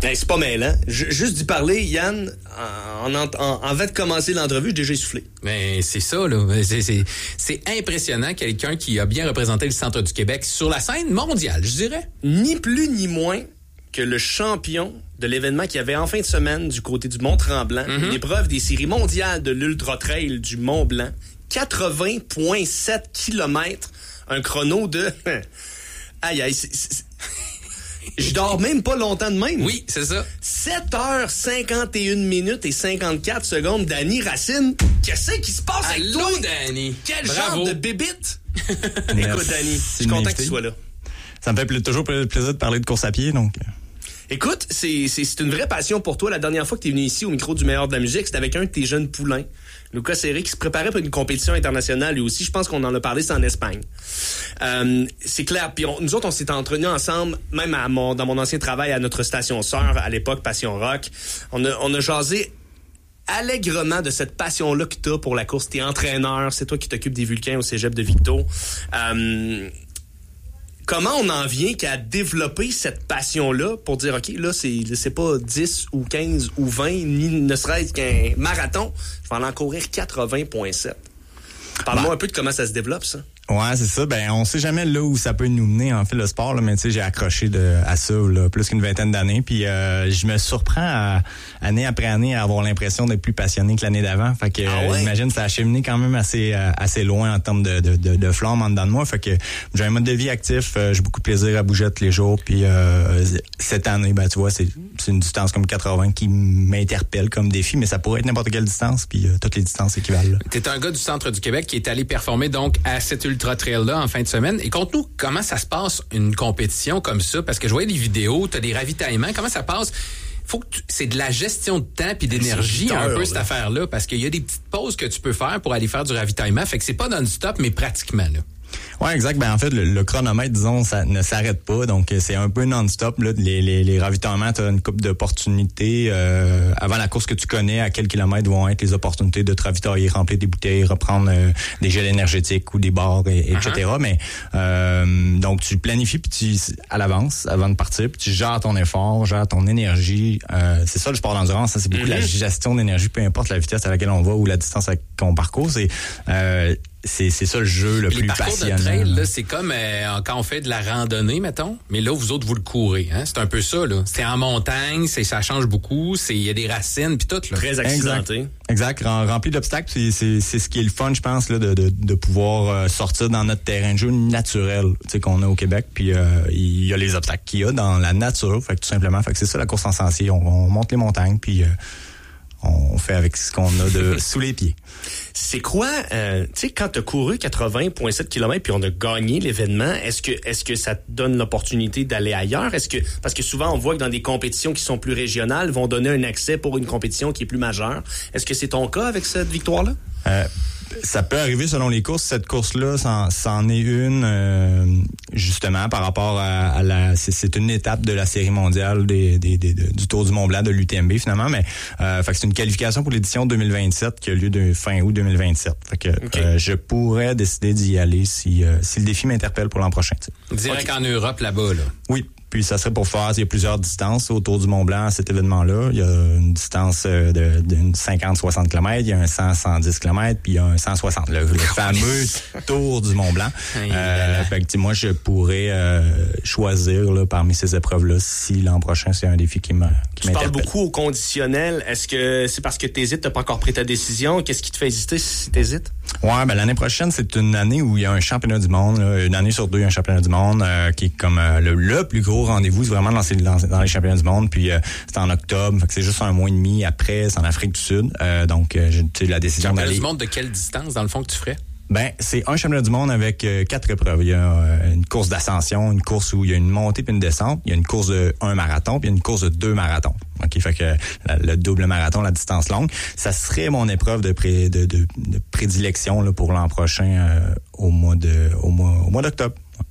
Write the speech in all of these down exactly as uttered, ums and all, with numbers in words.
Ben, c'est pas mêlant. J- juste d'y parler, Yann, en, en, en, avant de commencer l'entrevue, j'ai déjà essoufflé. Mais c'est ça, là. C'est, c'est, c'est impressionnant, quelqu'un qui a bien représenté le centre du Québec sur la scène mondiale, je dirais. Ni plus ni moins que le champion de l'événement qu'il y avait en fin de semaine du côté du Mont-Tremblant, mm-hmm. une épreuve des séries mondiales de l'Ultra-Trail du Mont-Blanc, quatre-vingts virgule sept kilomètres, un chrono de... aïe, aïe, c'est... c'est... Je dors même pas longtemps de même. Oui, c'est ça. sept heures cinquante et une minutes et cinquante-quatre secondes. Dany Racine, qu'est-ce qui se passe avec Allô, toi? Dany. Quel Bravo. genre de bébite? Écoute, Dany, je suis content que tu sois là. Ça me fait pl- toujours plaisir de parler de course à pied, donc... Écoute, c'est, c'est, c'est une vraie passion pour toi. La dernière fois que tu es venu ici au micro du Meilleur de la musique, c'était avec un de tes jeunes poulains, Lucas Serré, qui se préparait pour une compétition internationale lui aussi. Je pense qu'on en a parlé, c'est en Espagne. Euh, c'est clair. Puis on, nous autres, on s'est entretenus ensemble, même à mon, dans mon ancien travail à notre station sœur, à l'époque, Passion Rock. On a, on a jasé allègrement de cette passion-là que t'as pour la course. T'es entraîneur, c'est toi qui t'occupes des Vulcains au cégep de Victo. Euh... Comment on en vient qu'à développer cette passion-là pour dire, OK, là, c'est, c'est pas dix ou quinze ou vingt, ni ne serait-ce qu'un marathon. Je vais en courir quatre-vingts virgule sept. Parle-moi bah. un peu de comment ça se développe, ça. Ouais, c'est ça. Ben, on sait jamais là où ça peut nous mener, en fait, le sport, là, mais tu sais, j'ai accroché de, à ça, là, plus qu'une vingtaine d'années. Puis, euh, je me surprends à, année après année à avoir l'impression d'être plus passionné que l'année d'avant. Fait que, ah ouais? euh, j'imagine, ça a cheminé quand même assez, euh, assez loin en termes de, de, de, de flamme en dedans de moi. Fait que, j'ai un mode de vie actif, euh, j'ai beaucoup de plaisir à bouger tous les jours. Puis, euh, cette année, ben, tu vois, c'est, c'est une distance comme quatre-vingts qui m'interpelle comme défi, mais ça pourrait être n'importe quelle distance, puis euh, toutes les distances équivalent. T'es un gars du centre du Québec qui est allé performer donc à cette Ultra-Trail-là en fin de semaine. Et conte-nous comment ça se passe une compétition comme ça, parce que je voyais des vidéos, t'as des ravitaillements, comment ça passe? Faut que tu, c'est de la gestion de temps puis d'énergie un peu cette affaire-là, parce qu'il y a des petites pauses que tu peux faire pour aller faire du ravitaillement, fait que c'est pas non-stop, mais pratiquement, là. Ouais, exact. Ben en fait, le, le chronomètre, disons, ça ne s'arrête pas. Donc, c'est un peu non-stop. Là, les, les, les ravitaillements, tu as une couple d'opportunités euh, avant la course que tu connais. À quels kilomètres vont être les opportunités de te ravitailler, remplir des bouteilles, reprendre euh, des gels énergétiques ou des barres, et, et uh-huh. et cetera. Mais euh, donc, tu planifies puis tu à l'avance avant de partir. Puis tu gères ton effort, gères ton énergie. Euh, c'est ça le sport d'endurance. Ça, c'est beaucoup mm-hmm. la gestion d'énergie, peu importe la vitesse à laquelle on va ou la distance qu'on parcourt. C'est euh, C'est, c'est ça le jeu le les plus passionnant. passionnant. De trail, là, c'est comme euh, quand on fait de la randonnée, mettons, mais là, vous autres, vous le courez. Hein? C'est un peu ça. Là. C'est en montagne, c'est, ça change beaucoup, il y a des racines, puis tout. Là. Très accidenté. Exact. exact. Rempli d'obstacles, c'est, c'est, c'est ce qui est le fun, je pense, là, de, de, de pouvoir euh, sortir dans notre terrain de jeu naturel qu'on a au Québec. Puis euh, il y a les obstacles qu'il y a dans la nature. Fait que, tout simplement, fait que c'est ça la course en sentier. On, on monte les montagnes, puis... Euh, on fait avec ce qu'on a de sous les pieds. C'est quoi, euh, tu sais, quand tu as couru quatre-vingts virgule sept kilomètres puis on a gagné l'événement, est-ce que est-ce que ça te donne l'opportunité d'aller ailleurs? Est-ce que parce que souvent on voit que dans des compétitions qui sont plus régionales, vont donner un accès pour une compétition qui est plus majeure. Est-ce que c'est ton cas avec cette victoire-là? Euh, ça peut arriver selon les courses. Cette course-là, c'en, c'en est une euh, justement par rapport à, à la. C'est, c'est une étape de la série mondiale des, des, des, de, du Tour du Mont-Blanc de l'U T M B finalement, mais euh, fait que c'est une qualification pour l'édition deux mille vingt-sept qui a lieu de fin août deux mille vingt-sept. Fait que okay. euh, je pourrais décider d'y aller si euh, si le défi m'interpelle pour l'an prochain. Direct okay. En Europe là-bas là. Oui. Puis ça serait pour faire, il y a plusieurs distances autour du Mont-Blanc à cet événement-là. Il y a une distance de, d'une cinquante à soixante kilomètres, il y a un cent à cent dix kilomètres, puis il y a un cent soixante, le, le fameux Tour du Mont-Blanc. Euh, fait que moi, je pourrais euh, choisir là, parmi ces épreuves-là si l'an prochain, c'est un défi qui, m'a, qui tu m'interpelle. Tu parles beaucoup au conditionnel. Est-ce que c'est parce que tu hésites, tu n'as pas encore pris ta décision? Qu'est-ce qui te fait hésiter si tu hésites? Ouais, ben l'année prochaine, c'est une année où il y a un championnat du monde. Là, une année sur deux, il y a un championnat du monde euh, qui est comme euh, le, le plus gros rendez-vous, c'est vraiment dans, ces, dans, dans les championnats du monde. Puis euh, c'est en octobre, fait que c'est juste un mois et demi après, c'est en Afrique du Sud. Euh, donc, euh, j'ai eu la décision championnat d'aller... du monde de quelle distance, dans le fond, que tu ferais? Ben, c'est un championnat du monde avec euh, quatre épreuves. Il y a euh, une course d'ascension, une course où il y a une montée puis une descente. Il y a une course de un marathon puis une course de deux marathons. OK, fait que la, le double marathon, la distance longue, ça serait mon épreuve de, pré, de, de, de prédilection là, pour l'an prochain euh, au mois de au mois au mois d'octobre.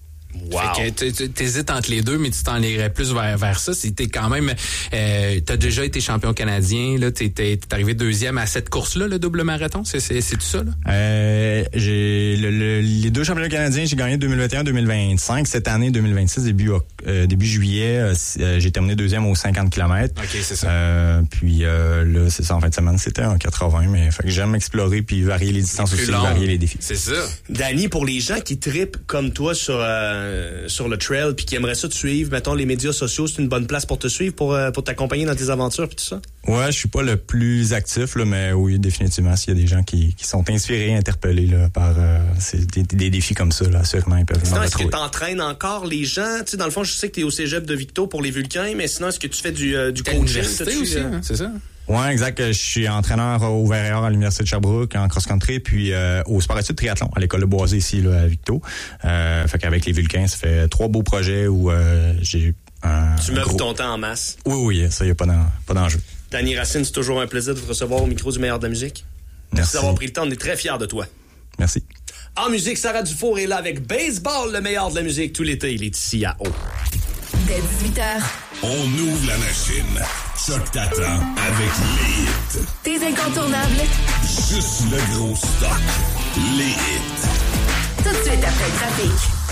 Wow. Fait que t'hésites entre les deux, mais tu t'enlirais plus vers, vers ça. Si t'es quand même, euh, t'as déjà été champion canadien, là, t'es, t'es, t'es arrivé deuxième à cette course-là, le double marathon. C'est, c'est, c'est tout ça, là? Euh, j'ai, le, le, les deux championnats canadiens, j'ai gagné deux mille vingt et un deux mille vingt-cinq. Cette année, deux mille vingt-six, début, euh, début juillet, euh, j'ai terminé deuxième aux cinquante kilomètres. OK, c'est ça. Euh, puis, euh, là, c'est ça, en fin de semaine, c'était un quatre-vingts, mais fait que j'aime explorer puis varier les distances aussi, long. varier les défis. C'est ça. Danny, pour les gens qui trippent comme toi sur euh, sur le trail puis qui aimeraient ça te suivre, mettons les médias sociaux, c'est une bonne place pour te suivre, pour euh, pour t'accompagner dans tes aventures puis tout ça? Ouais, je suis pas le plus actif là, mais oui, définitivement, s'il y a des gens qui, qui sont inspirés, interpellés là, par euh, c'est des, des défis comme ça, là, sûrement ils peuvent. Sinon, est-ce que tu entraînes encore les gens? Tu sais, dans le fond, je sais que tu es au cégep de Victo pour les Vulcains, mais sinon, est-ce que tu fais du, euh, du coaching? Aussi, hein, c'est ça? Ouais, exact. Je suis entraîneur au V R A à l'Université de Sherbrooke en cross-country, puis euh, au sport-études triathlon à l'école de Boisé ici là, à Victo. Euh, fait qu'avec les Vulcains, ça fait trois beaux projets où euh, j'ai un Tu meubles gros... ton temps en masse. Oui, oui, ça, il n'y a pas, d'en... pas d'enjeu. Danny Racine, c'est toujours un plaisir de te recevoir au micro du meilleur de la musique. Merci, Merci d'avoir pris le temps, on est très fiers de toi. Merci. En musique, Sarah Dufour est là avec Baseball, le meilleur de la musique tout l'été. Il est ici à Haut. Dès dix-huit heures. On ouvre la machine. Choc t'attend avec les hits. Tes incontournables. Juste le gros stock. Les hits. Tout de suite après le trafic.